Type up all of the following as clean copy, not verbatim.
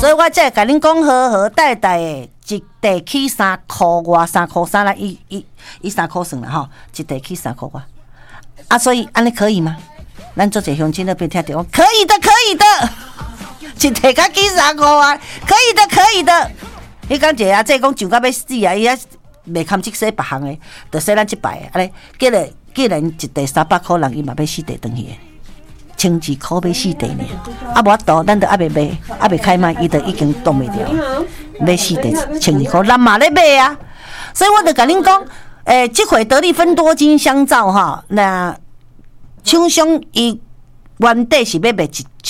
所以我才会甲恁讲好好代代的，一地起3块外，3块3来，伊3块算啦吼，一地起3块外。啊，所以安尼可以吗？咱做者乡亲那边听着讲，可以的，可以的，一地甲起3块外，可以的，可以的。迄讲一个这讲上到要死啊，伊啊袂堪即洗别项的，就洗咱即摆的，安尼，既然一地300块人，伊嘛要4地转去的。1200块买4地呢，啊无多，咱就还袂卖，还袂开卖，伊就已经冻袂掉。买4地1200块，咱嘛咧买啊。所以我就甲恁讲，这回得力芬多精香皂哈，那厂商伊原底是要卖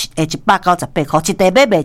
198块，一地要卖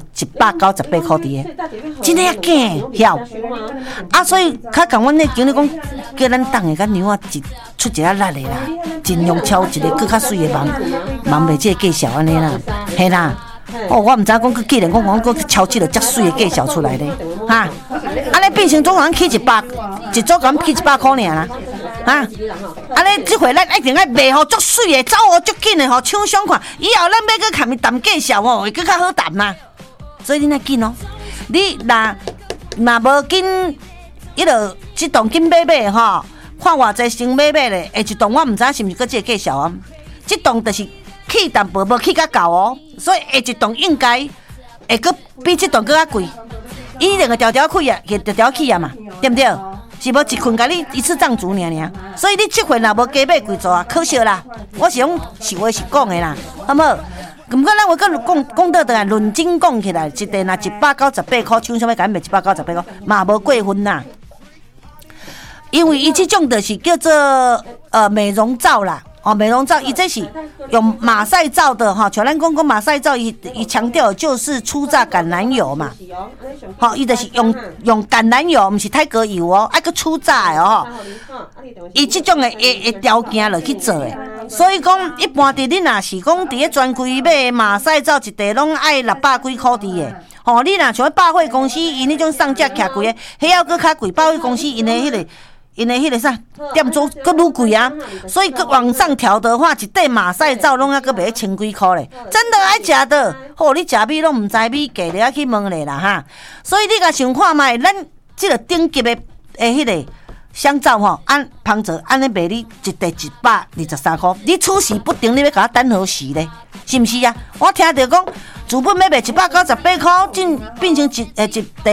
198块的，真诶假晓？啊，所以较共阮迄经理讲，叫咱当下甲娘仔出一下力的啦，尽量挑一个更较水的忙卖这个介绍安尼啦，嘿啦。哦，我毋知讲，既然讲佫敲起了遮水的介绍出来咧，哈，安尼变成总人起100，一组咁起100块尔啦，哈，安尼即回咱一定要卖互足水的，走互足紧的吼，厂商看，以后咱要佫含伊谈介绍吼，会佫较好谈啦。所以你若紧哦，你若无紧，迄落即栋紧买吼，看偌济先买咧，下一栋我毋知是毋是佫即个介绍啊，即栋就是。起淡薄无起甲够哦，所以下一栋应该会佫比这栋佫较贵。伊两个条条起啊，条条起啊嘛，对不对？是无一困甲你一次涨足尔，所以你这回若无加买贵座啊，可惜啦。我是讲实话实讲的啦，好无？毋过咱话佫讲到来，论斤讲起来，一地若198块，厂商要甲咱卖198块，嘛无过分啦。因为伊这种就是叫做美容皂啦。哦，美容皂，伊这是用马赛皂的哈，像咱讲马赛皂，伊强调就是初榨橄榄油嘛，好，伊就是用橄榄油，毋是泰戈油哦，爱个初榨的哦，伊这种的会条件落去做的，所以讲一般的你若是讲伫个专柜买马赛皂一地拢爱600几块的的，吼，你若像百货公司因迄种上架徛贵的，迄要搁较贵，百货公司因的迄个啥店租搁愈贵啊，所以搁往上调的话，一袋马赛皂拢要搁卖1000几块咧，真的爱食的。好，你食米拢毋知米价，你爱去问咧啦哈。所以你甲想看卖，咱即个顶级的迄个香皂吼，按旁者安尼卖你一袋123块，你此时不定你要甲我等何时咧？是毋是啊？我听着讲，主本要卖198块，变成一袋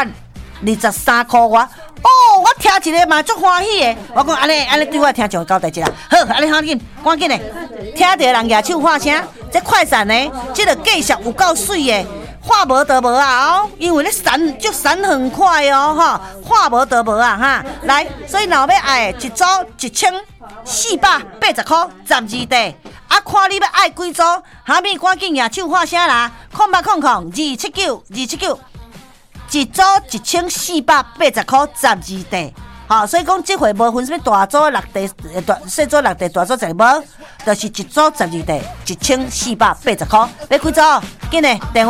123块外。哦，我听一个嘛足欢喜的，我讲安尼对我听上交代一下，好，安尼赶紧的，听着人举手喊声，这快闪呢，这个介绍有够水的，话无得无啊哦，因为咧闪很快哦哈，话无得无啊哈，来，所以若要爱一组1480块，12袋，啊看你要爱几组，哈咪赶紧举手喊声啦，0800-279，一组1480块，12袋，好，所以讲这回无分什么大组6袋、小组6袋、大组10无，就是一组12袋，1480块，要几组？紧嘞，电话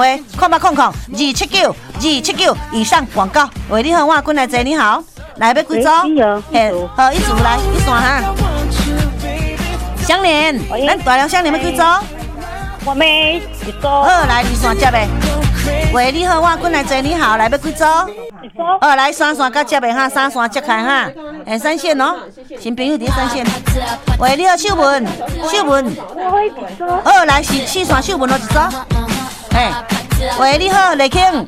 0800-279以上广告。喂，你好，我君来姐，你好，来要几组？嘿，一组来一线哈。香莲，咱大量香莲要几组？ 我买一组。 好，来2线接呗。喂，你好，我君来姐，你好，来要几组？来3线甲接呗哈，3线接开哈，3线哦，新朋友伫3线。喂，你好，秀文，来4线秀文哦，一组。喂，你好，雷庆，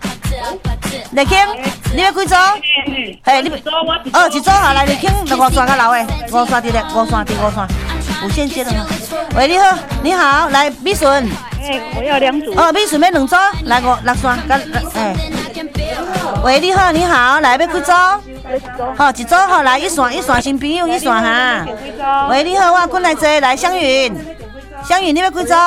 你要几组？你一组好，来雷庆5线甲老的，5线伫咧，5线，无线接的吗？喂，你好，来美顺。 我要2组。 美顺要2组，来6线甲喂，你好，来要几组？好，一组好，来1线新朋友1线哈。喂，你好，我君来坐，来香云，你要几组？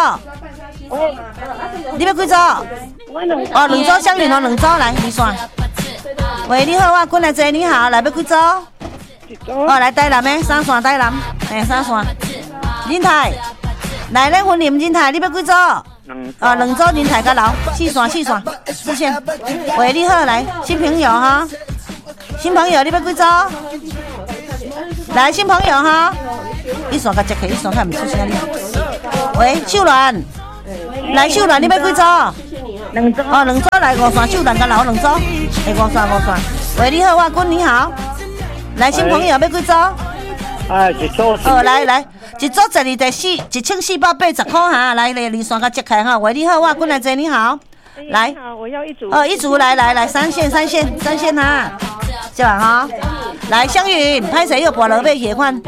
你要几组？2组香云哦，2组来2线。喂，你好，我君来坐，你好，来要几组？来台南的3线台南，3线。人台，来咱婚礼人台，你要几组？2组人台甲老4线。喂，你好，来新朋友哈，你要几组？来新朋友哈，1线甲接起，1线看唔出声哩。喂，秀兰，来秀兰，你要几组？ 两组。 哦，两组来5线，秀兰甲老两组，会5线。喂，你好，我君你好，来新朋友要几组？ 一组。 来，一组12第1480块哈，来二线甲揭开哈。喂，你好，我君来坐，你好，来。 你好，我要一组。 一组来3线哈，是吧哈？来，香云，拍谁又拔落尾去看？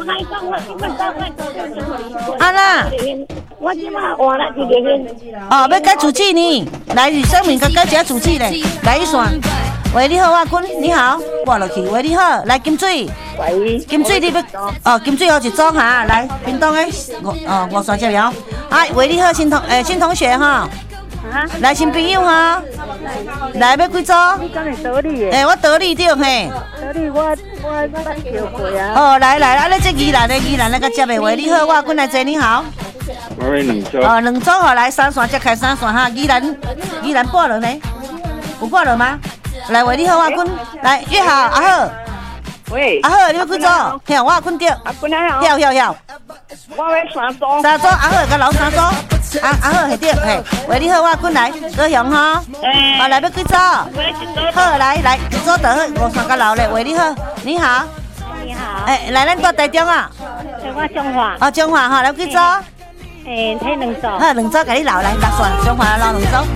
安啦。 我即马换了一个人。 要改主机呢？来，李生明，改一下主机嘞，来一线。喂，你好，我君，你好，拔落去。喂，你好，来金水。 喂。 金水你要金水有一组哈，来，屏东的5线接了。喂，你好，新同学哈。来新朋友哈，来要几组？ 你讲是道理的。 我道理对嘿。 道理我捌叫过啊。 来，安尼这宜兰那个接的喂，你好，我君来坐，你好。 我要两组。 两组好，来3线揭开3线哈，宜兰拔落呢？有拔落吗？来喂，你好，我君来约好阿好。 喂。 阿好，你要几组？嘿，我君对。 阿君好。 晓。 我要3组。 3组，阿好甲老3组。阿好系对，嘿，喂，你好，我君来，高雄哈。来要几组？好，来一组就好，5线甲老嘞。喂，你好，你好。 你好。 来咱到台中啊。 我中华。 中华哈，来几组？ 睇2组。 好，2组甲你留来6线，中华留2组。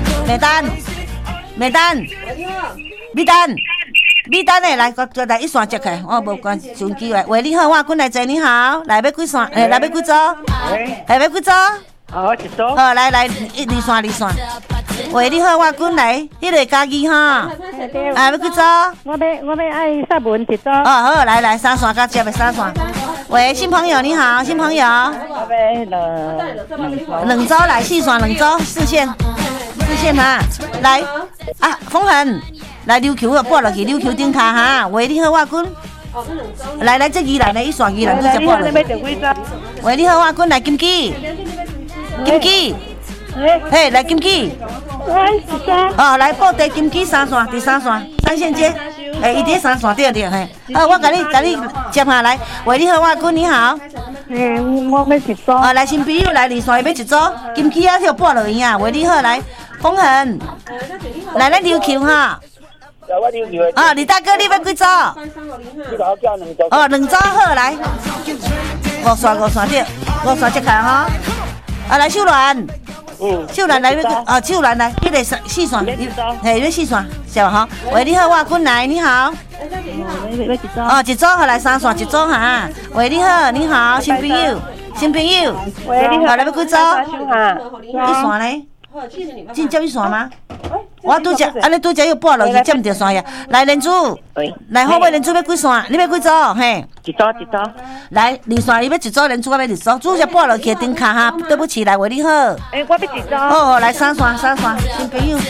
米单诶，来一线接开，无关手机诶。喂，你好，我君来坐，你好，来要几线？来要几组？要几组？ 一组。 来2线。喂，你好，我君来，迄个家己哈。要几组？ 我要爱沙文一组。 好，来3线甲接的3线。喂，新朋友你好，新朋友。 我要 2组来4线2组4线哈。来风恒。来溜球又拨落去，溜球顶卡哈。喂，你好，我君。来这宜兰的一线宜兰就拨落去。喂，你好，我君来金鸡。嘿，来金鸡。来报第金鸡3线，第3线3线街。伊伫3线对嘿。我甲你接下来。喂，你好，我君你好。 我要一组。 来新朋友来2线要一组，金鸡又拨落去啊。喂，你好，来风恒。来咱溜球哈。李大哥，你要几组？2组好来，5线对，5线揭开哈。来秀兰，秀兰来秀兰来，迄个4线，嘿，要4线，是吧哈？喂，你好，我君来，你好。一组好来3线一组哈。喂，你好，新朋友。 喂，你好， 来要几组？1线呢？真接1线吗？我拄只，安尼拄只又拨落去接唔到线呀！来连珠，来好尾连珠要几线？你要几组？嘿， 一组。 来2线，伊要1组，连珠我要2组，拄只拨落去顶卡哈，对不起，来喂你好。 我要1组。 好，来3线，新朋友。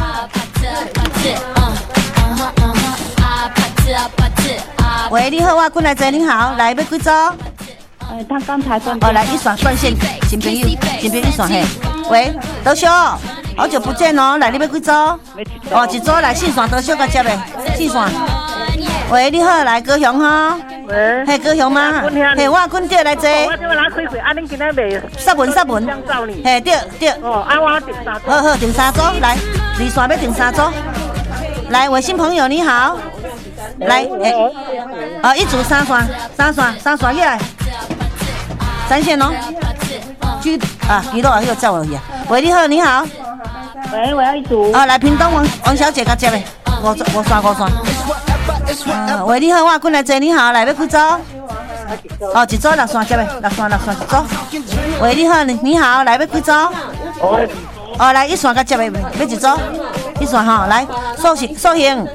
喂，你好，我君来坐，你好，来要几组？ 他刚才断。 来1线断线，新朋友1线嘿。喂，德修。好久不见哦，来你要几组？1组来4线，多少个接的4线。喂，你好，来高雄哈。 喂。 嘿，高雄吗？嘿，我君对来坐。 我这拿开会，恁今仔卖。 沙文。嘿，对。 我订3组。 好，订3组，来2线要订3组。来，我新朋友你好。来，一组3线起来。3线哦。记录啊，迄个照落去啊。喂，你好。 喂，我要1组。 来屏东王小姐甲接的，5线。喂，你好，我君来坐，你好，来要几组？1组6线接的，6线1组。喂，你好，来要几组？来1线甲接的，要1组？1线哈，来素行，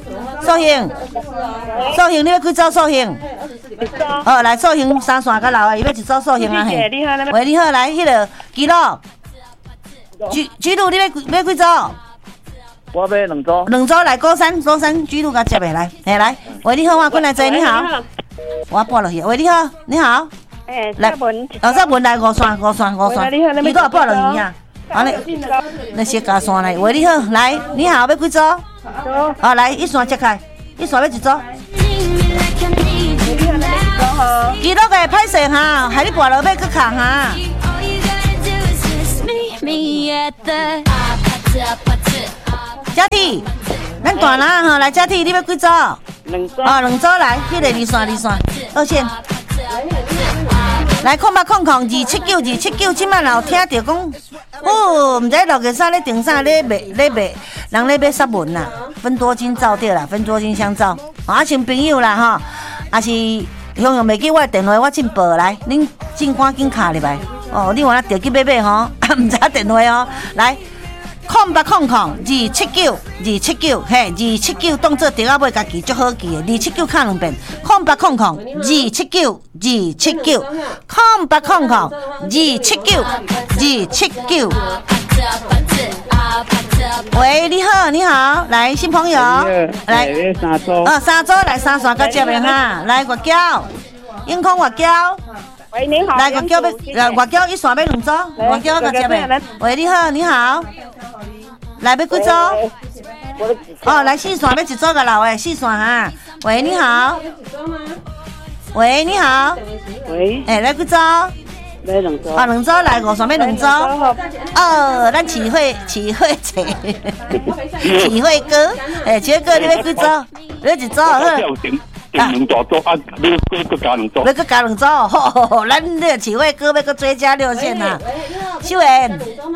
你要几组素行？来素行3线甲留的，伊要1组素行啊嘿。喂，你好，来迄个记录。居路你要几组？ 我要2组。 2组来高山居路甲接的来，来。喂，你好，我君来坐，你好。我拨落去。喂，你好。 来文。 再文来5线。你都拨落去啊？安尼，那些加线来。喂，你好，来，你好，要几组？来1线揭开，1线要1组。记录个歹势哈，害你拨落尾去扛哈。 嘉体，咱大人吼来嘉体，你要几组？ 两组。 哦，两组来，迄个二线，二线。来，0800279279，即摆有听到讲，哦，毋知6月3咧订啥咧卖，人咧买纱文啦，分多金皂对啦，分多金香皂，啊，像朋友啦吼，也是向用袂记我的电话，我进报来，恁尽赶紧卡入来，哦，你wanna调去买吼，毋知电话哦，来。0800279279，嘿，279当做电话尾家己足好记的，279卡2遍，0800279279，0800279279。喂，你好，你好，来新朋友，来三组。 三组来三线甲接的哈，来月娇，永康月娇。 喂，你好。 来月娇要月娇一线要2组，月娇甲接的。喂，你好，你好。来要几组？哦，来4线要1组甲老的4线哈。喂，你好。喂，你好。 喂。 来几组？ 要2组。 啊，2组来5线要2组。咱启慧姐，启慧哥，启慧哥你要几组？你要1组好。 两大组啊，你搁加2组。 你搁加2组，吼，咱这启慧哥要搁追加6线呐。秀妍，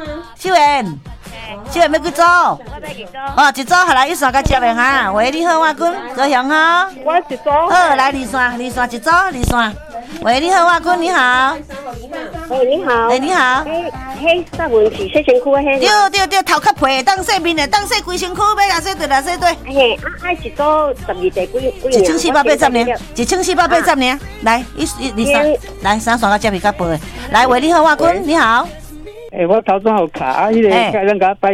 要几组？ 我要1组。 哦，1组下来1线甲接的哈。喂，你好，我君高雄哈。 我1组。 好，来2线1组2线。喂，你好，我君你好。 喂，你好。 你好。 迄纱文是洗身躯迄。 对，头壳皮当洗面的，当洗规身躯，要哪洗对哪洗对。 嘿，1组12地几 1480呢？1480呢？来，2线，来3线甲接比较薄的。来，喂，你好，我君你好。 我头先有卡啊，迄个该咱甲拜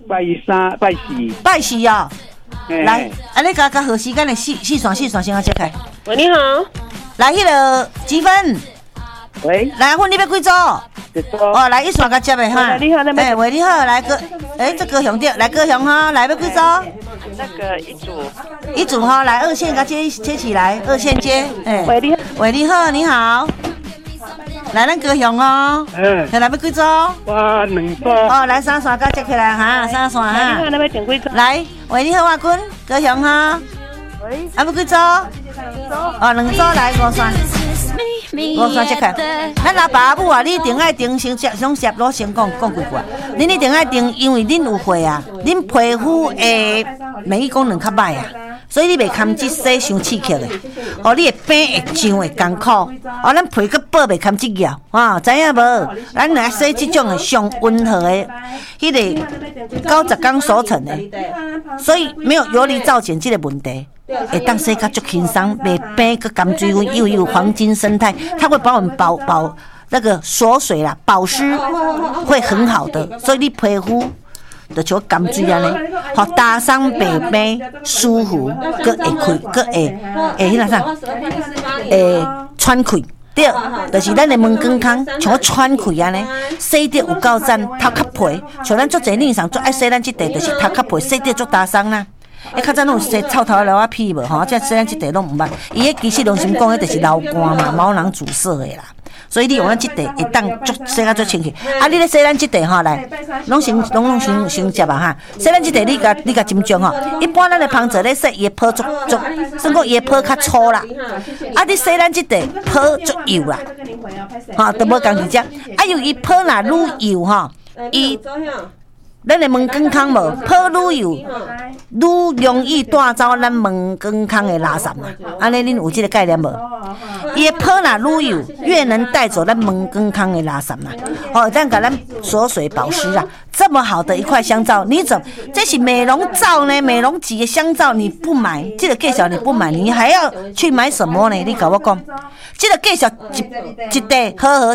3、拜4 哦。来，你甲何时间的4线先甲接开。 喂，你好。 来，迄个积分。 喂。 来，阮你要几组？1组。哦，来1线甲接的哈。 你好， 喂，你好，来个，这高雄对，来高雄哈，来要几组？ 那个一组哈，来2线甲接起来，2线接。喂，你好，你好。来，咱高雄哦。来要几组？ 我2组。 哦，来3线甲接起来哈，3线哈。 你好，你要订几组？ 来，喂，你好，我君，高雄哈。 喂。 要几组？哦，2组来5线。5线接开。咱阿爸阿母啊，你一定爱订先上摄罗先讲几句啊。恁一定爱订，因为恁有血啊，恁皮肤的免疫功能较歹啊。所以你袂堪即洗伤刺激的，哦，你的病会上会艰苦，哦，咱皮佮保袂堪即个，啊，知影无？咱来洗即种的上温和的，迄个90天熟成的，所以没有游离造碱这个问题，会当洗较足轻松，袂病佮甘水温，又有黄金生态，它会把我们保那个锁水啦，保湿会很好的，所以你皮肤。就像甘水安尼，互打伤白病舒服，佮会开，佮会迄个啥，会喘气。对，就是咱的门根腔像喘气安尼，洗得有够赞，头壳皮，像咱足侪女生足爱洗咱即块，就是头壳皮洗得足打伤啦。较早拢有洗臭头流啊屁无吼，即洗咱即块拢毋捌。伊迄其实拢是讲，迄就是流汗嘛，毛囊阻塞的啦。所以你用咱即块会当足洗甲足清气。啊，你咧洗咱即块吼来，拢先接啊哈。洗咱即块你甲斟酌吼。一般咱的芳泽咧洗伊泡足，算讲伊泡较粗啦。啊，你洗咱即块泡足油啦，吼都无共伊只。啊，由伊泡若愈油吼，伊。咱的门根腔无泡愈油，愈容易带走咱门根腔的垃圾嘛。安尼恁有这个概念无？伊的泡若愈油，越能带走咱门根腔的垃圾嘛。哦，这样给咱锁水保湿啊，这么好的一块香皂，你怎这是美容皂呢？美容级的香皂你不买，这个介绍你不买，你还要去买什么呢？你跟我讲，这个介绍一袋好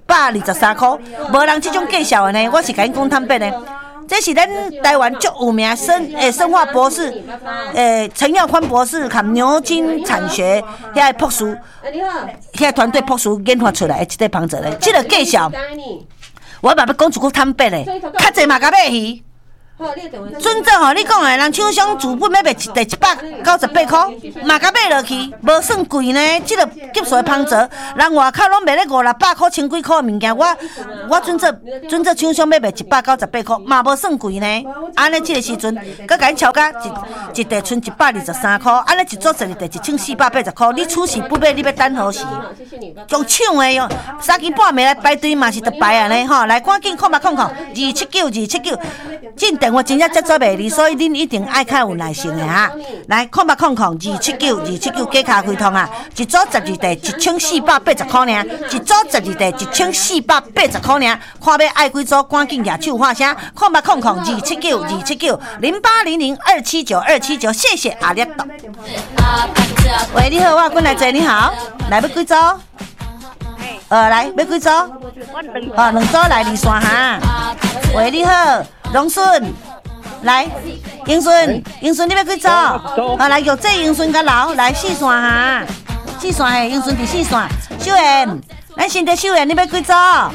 123块，无人这种介绍的呢，我是甲你讲坦白的。这是咱台湾最有名生化博士，陈耀宽博士和牛津产学遐博士，遐团队博士研发出来的一个方子咧。这个介绍，我嘛要讲一句坦白的，较济嘛甲买鱼， 准正吼，你讲的人厂商资本要卖第198块，嘛甲买落去，无算贵呢。这个级数的芳泽，人外口拢卖咧500-600块、千几块物件，我准这厂商要卖198块，嘛无算贵呢。安尼这个时阵，佮甲你超价一袋剩123块，安尼一组12袋1480块，你此时不买，你要等何时？用抢的哟，3更半暝来排队嘛是得排安尼吼，来赶紧0800-279-279，进电话真正接做袂离，所以恁一定爱较有耐心的哈。来0800-279-279加咖啡通啊，一组12袋1480块尔，一组12袋1480块尔，看要爱几组，赶紧举手发声，0800-279-279，0800-279-279，谢谢阿列多。喂，你好，我滚来坐，你好，来要几组？来要几组？2组来2线哈。喂，你好，龙顺，来，英顺，你要几组？来玉这英顺甲老，来4线哈，4线嘿，英顺第4线，秀妍，咱新的秀妍，你要几组？要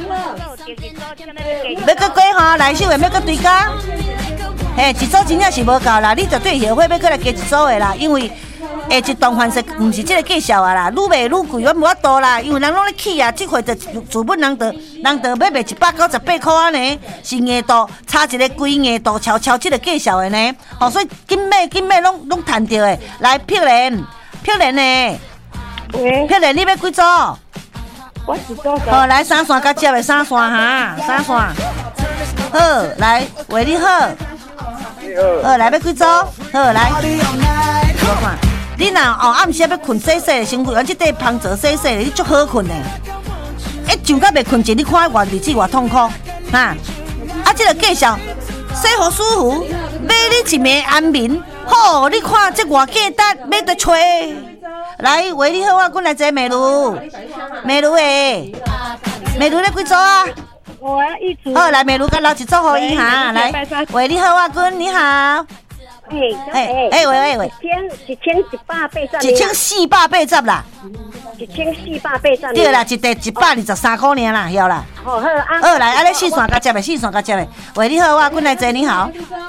搁几吼？来秀妍要搁追加？嘿，一组真正是无够啦，你绝对协会要搁来加一组的啦，因为。一段凡是唔是这个计数啊啦，愈卖愈贵，我无法度啦，因为人拢咧起啊，这回就资本人要卖198块安尼，是额度差一个规额度悄这个计数的呢，所以紧买拢赚着的。来，漂亮的，漂亮，你要几组？ 我一组。 来3线甲接的3线哈，3线。好，来，喂你好。来要几组？好，来。我看。你若暗时要困洗的，身躯用这块芳泽洗的，你足好困的。上到袂困觉，你看偌日子偌痛苦，哈！这个计数，洗好舒服，买你一暝安眠。好，你看这偌价值，要得吹。来，喂，你好，我滚来坐美如诶，美如咧几组啊？ 我一组。 好，来美如甲老一组互伊哈，来，喂，你好，我滚，你好。喂，1480啦，1480对啦，一袋123块尔啦，晓啦。好，来，安尼4线甲接的，喂，你好，我滚来坐，你好。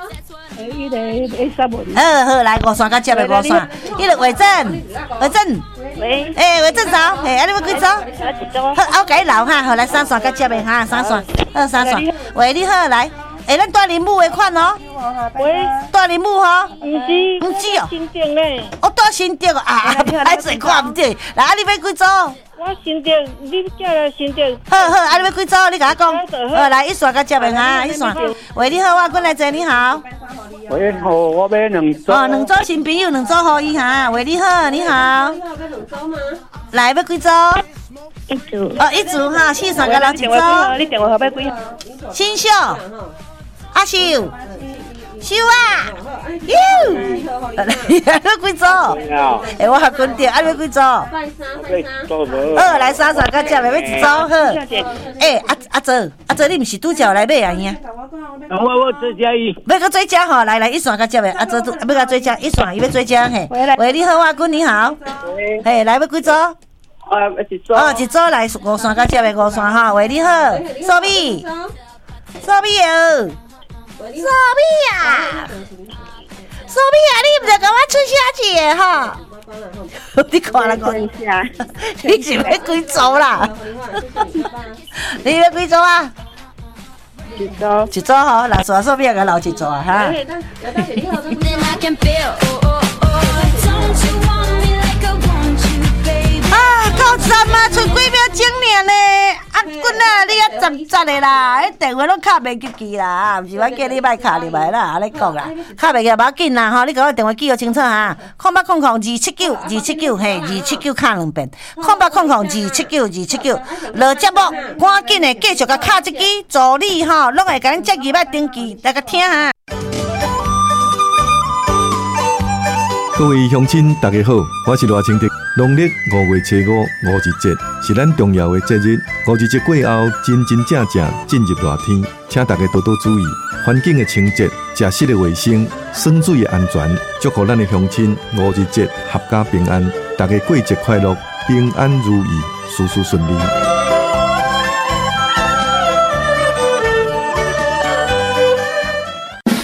好，来5线甲接的5线，迄个伟正，喂，伟正早，安尼要几组？好，我甲你留哈，好来3线甲接的哈，3线，好3线，喂，你好，来。咱带林母的款哦， 喂， 带林母吼， 不是哦，新店嘞， 带新店啊，歹势看唔对，来，你要几组？ 我新店，你叫来新店。 好，你要几组？你甲我讲。好，来1线甲接的哈，1线。喂，你好，我滚来坐，你好。 喂，好，我买2组。 2组新朋友2组互伊哈。喂，你好，你好。来要几组？ 一组。 一组哈，4线甲人1组。 你电话号码几？ 新秀。阿秀啊，哟，你要几组？我还滚掉，要几组？好，来3线甲接的要1组好。阿泽，你毋是拄则来买啊？兄， 我追加伊， 要搁追加吼，来1线甲接的，阿泽要甲追加1线，伊要追加嘿。喂，你好，阿君你好。嘿，来要几组？ 一组。 一组来5线甲接的5线哈。喂，你好，苏米哦。苏米啊，你毋着甲我出声去的吼？你看啦，你是要几组啦？你要几组啊？一组吼，来苏米也甲留1组啊哈。够赞啊！剩几秒钟尔呢？滚啊！你啊10的啦，迄电话拢敲袂记啦，毋是我叫你莫敲入来啦，安尼讲啦，敲袂记无要紧啦吼，你甲我电话记号清楚哈，0800-279-279嘿，279敲2遍，0800-279-279，落节目赶紧的继续甲敲一支助理吼，拢会甲恁接入来登记来甲听哈。 各位乡亲，大家好，我是赖清德。农历5月初5五日节是咱重要的节日。5日节过后，真正进入热天，请大家多多注意环境的清洁、食食的卫生、水水的安全。祝福咱的乡亲5日节合家平安，大家过节快乐，平安如意，事事顺利。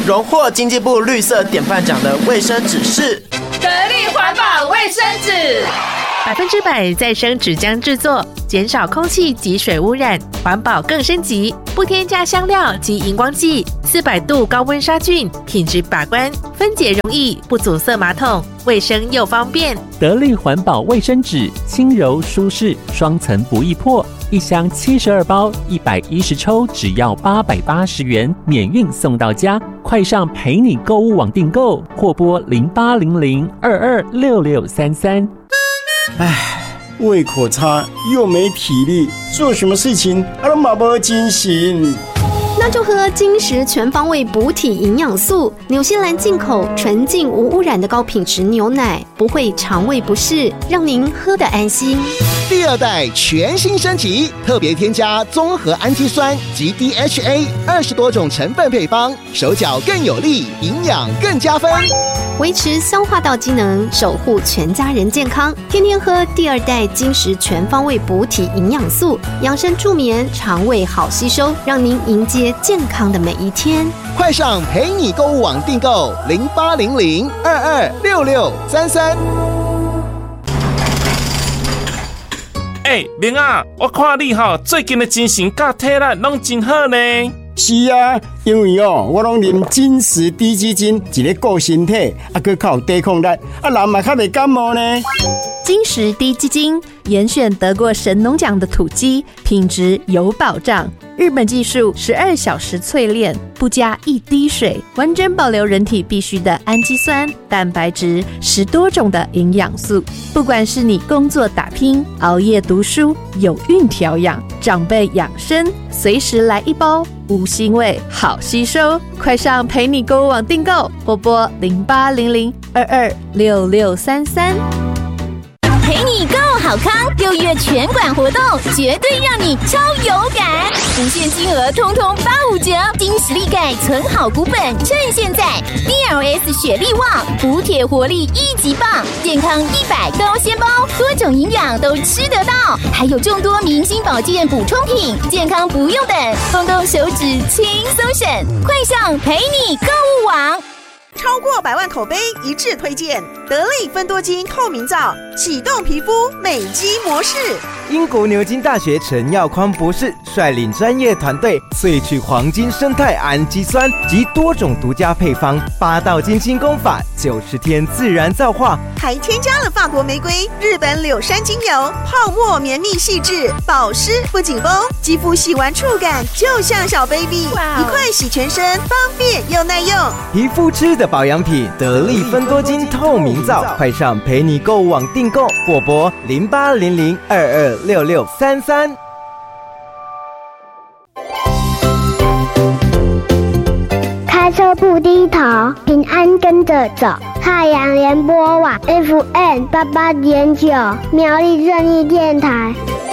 荣获经济部绿色典范奖的卫生纸是得力环保卫生纸，100%再生纸浆制作，减少空气及水污染，环保更升级，不添加香料及荧光剂，400度高温杀菌，品质把关，分解容易，不阻塞马桶，卫生又方便。 得力环保卫生纸，轻柔舒适，双层不易破，一箱72包，110抽，只要880元，免运送到家。快上陪你购物网订购，或拨0800226633。 胃口差又没体力，做什么事情都没精神。 那就喝金石全方位补体营养素，纽西兰进口纯净无污染的高品质牛奶，不会肠胃不适，让您喝得安心。 第二代全新升级，特别添加综合氨基酸及 DHA 20多种成分配方，手脚更有力，营养更加分， 维持消化道机能，守护全家人健康。天天喝第二代金石全方位补体营养素，养生助眠，肠胃好吸收，让您迎接健康的每一天。 快上陪你购物网订购0800226633。 明啊，我看你最近的精神甲体力拢真好呢。 是啊，因为我拢啉金石低基金，一个顾身体，还较有抵抗力，人嘛较袂感冒呢。 金石低基金严选得过神农奖的土鸡，品质有保障。日本技术12小时淬炼，不加一滴水，完整保留人体必需的氨基酸、蛋白质，10多种的营养素。不管是你工作打拼、熬夜读书、有孕调养、长辈养生，随时来一包，无腥味，好吸收。快上陪你购物网订购，或拨0800226633。 陪你购好康，6月全馆活动绝对让你超有感，无限金额通通859，金石力钙存好股本，趁现在 DLS 雪力旺补铁活力1级棒，健康100高纤包，多种营养都吃得到，还有众多明星保健补充品，健康不用等，动动手指轻松省，快上陪你购物网。 超过100万口碑一致推荐得力芬多精透明皂，启动皮肤美肌模式。 英国牛津大学陈耀匡博士率领专业团队萃取黄金生态氨基酸及多种独家配方，8道精清功法，90天自然皂化， 还添加了法国玫瑰、日本柳杉精油，泡沫绵密细致，保湿不紧绷，肌肤洗完触感就像小 baby， 一块洗全身，方便又耐用。 皮肤吃的保养品，得力芬多精透明皂，快上陪你购物网订购，或拨0800226633。 开车不低头，平安跟着走。太阳联播网 FM88.9，苗栗正义电台。